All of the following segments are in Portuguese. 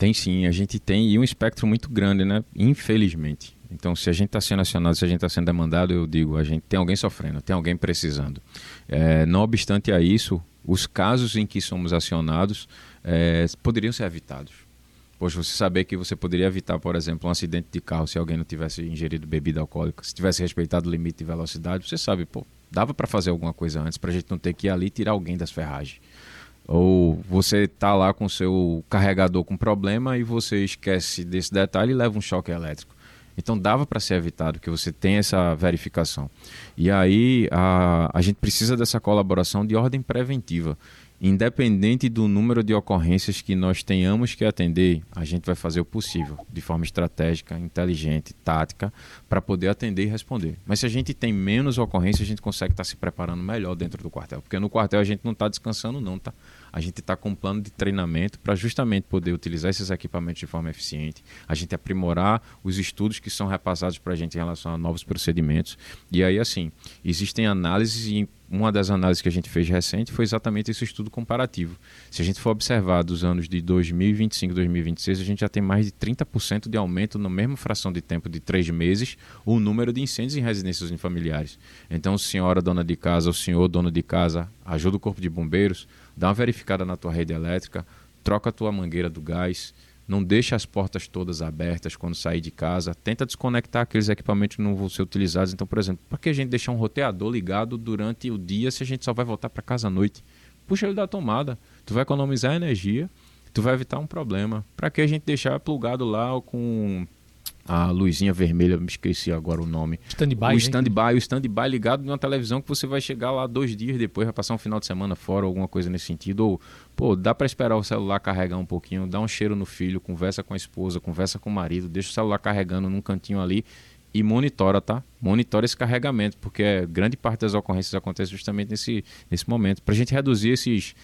Tem sim, a gente tem e um espectro muito grande, né? Infelizmente. Então, se a gente está sendo acionado, se a gente está sendo demandado, eu digo, a gente tem alguém sofrendo, tem alguém precisando. Não obstante a isso, os casos em que somos acionados poderiam ser evitados. Poxa, você saber que você poderia evitar, por exemplo, um acidente de carro se alguém não tivesse ingerido bebida alcoólica, se tivesse respeitado o limite de velocidade, você sabe, dava para fazer alguma coisa antes, para a gente não ter que ir ali e tirar alguém das ferragens. Ou você tá lá com o seu carregador com problema e você esquece desse detalhe e leva um choque elétrico. Então dava para ser evitado, que você tem essa verificação. E aí a gente precisa dessa colaboração de ordem preventiva. Independente do número de ocorrências que nós tenhamos que atender, a gente vai fazer o possível, de forma estratégica, inteligente, tática, para poder atender e responder. Mas se a gente tem menos ocorrências, a gente consegue estar se preparando melhor dentro do quartel. Porque no quartel a gente não está descansando não, tá? A gente está com um plano de treinamento para justamente poder utilizar esses equipamentos de forma eficiente, a gente aprimorar os estudos que são repassados para a gente em relação a novos procedimentos. E aí, assim, existem análises e uma das análises que a gente fez recente foi exatamente esse estudo comparativo. Se a gente for observar dos anos de 2025 e 2026, a gente já tem mais de 30% de aumento na mesma fração de tempo de 3 meses o número de incêndios em residências unifamiliares. Então, senhora dona de casa, o senhor dono de casa, ajuda o corpo de bombeiros, dá uma verificada na tua rede elétrica, troca a tua mangueira do gás, não deixa as portas todas abertas quando sair de casa, tenta desconectar aqueles equipamentos que não vão ser utilizados. Então, por exemplo, para que a gente deixar um roteador ligado durante o dia se a gente só vai voltar para casa à noite? Puxa ele da tomada, tu vai economizar energia, tu vai evitar um problema. Para que a gente deixar plugado lá com a luzinha vermelha, me esqueci agora o nome. Stand-by, o stand-by ligado numa televisão que você vai chegar lá 2 dias depois, vai passar um final de semana fora, alguma coisa nesse sentido. Ou, dá para esperar o celular carregar um pouquinho, dá um cheiro no filho, conversa com a esposa, conversa com o marido, deixa o celular carregando num cantinho ali e monitora, tá? Monitora esse carregamento, porque grande parte das ocorrências acontece justamente nesse momento. Para a gente reduzir esses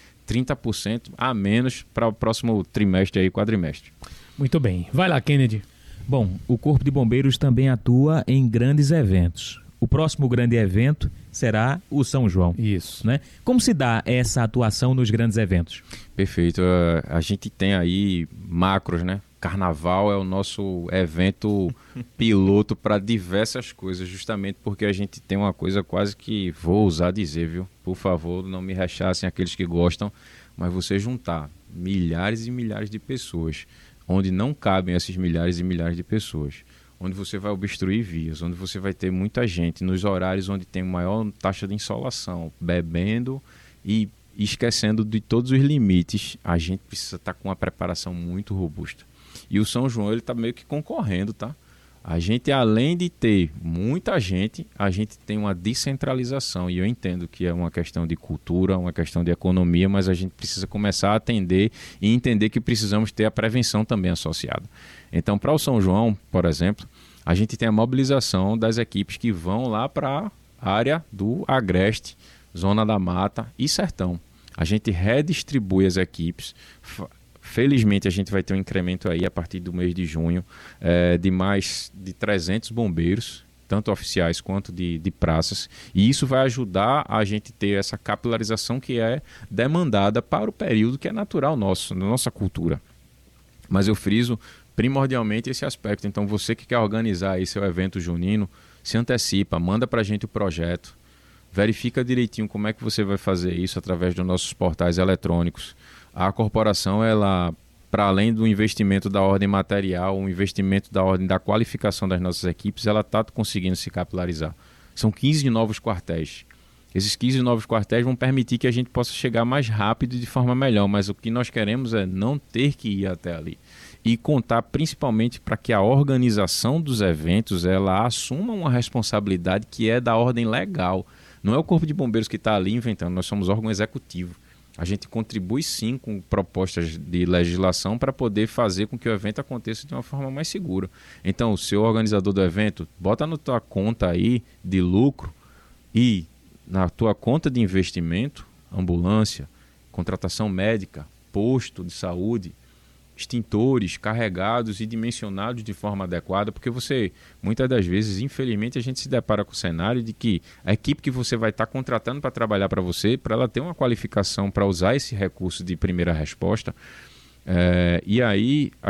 30% a menos para o próximo trimestre aí, quadrimestre. Muito bem. Vai lá, Kennedy. Bom, o Corpo de Bombeiros também atua em grandes eventos. O próximo grande evento será o São João. Isso. Né? Como se dá essa atuação nos grandes eventos? Perfeito. A gente tem aí macros, né? Carnaval é o nosso evento piloto para diversas coisas, justamente porque a gente tem uma coisa quase que, vou ousar dizer, viu? Por favor, não me rechassem aqueles que gostam, mas você juntar milhares e milhares de pessoas onde não cabem esses milhares e milhares de pessoas, onde você vai obstruir vias, onde você vai ter muita gente, nos horários onde tem maior taxa de insolação, bebendo e esquecendo de todos os limites, a gente precisa estar com uma preparação muito robusta. E o São João, ele está meio que concorrendo, tá? A gente, além de ter muita gente, a gente tem uma descentralização. E eu entendo que é uma questão de cultura, uma questão de economia, mas a gente precisa começar a atender e entender que precisamos ter a prevenção também associada. Então, para o São João, por exemplo, a gente tem a mobilização das equipes que vão lá para a área do Agreste, Zona da Mata e Sertão. A gente redistribui as equipes. Felizmente a gente vai ter um incremento aí a partir do mês de junho de mais de 300 bombeiros, tanto oficiais quanto de praças, e isso vai ajudar a gente ter essa capilarização que é demandada para o período que é natural nosso, na nossa cultura. Mas eu friso primordialmente esse aspecto. Então você que quer organizar aí seu evento junino, se antecipa, manda para a gente o projeto, verifica direitinho como é que você vai fazer isso através dos nossos portais eletrônicos. A corporação, ela, para além do investimento da ordem material, o investimento da ordem da qualificação das nossas equipes, ela está conseguindo se capilarizar. São 15 novos quartéis. Esses 15 novos quartéis vão permitir que a gente possa chegar mais rápido e de forma melhor, mas o que nós queremos é não ter que ir até ali. E contar principalmente para que a organização dos eventos ela assuma uma responsabilidade que é da ordem legal. Não é o Corpo de Bombeiros que está ali inventando, nós somos órgão executivo. A gente contribui sim com propostas de legislação para poder fazer com que o evento aconteça de uma forma mais segura. Então, o seu organizador do evento, bota na tua conta aí de lucro e na tua conta de investimento, ambulância, contratação médica, posto de saúde, extintores carregados e dimensionados de forma adequada, porque você, muitas das vezes, infelizmente, a gente se depara com o cenário de que a equipe que você vai estar contratando para trabalhar para você, para ela ter uma qualificação para usar esse recurso de primeira resposta, e aí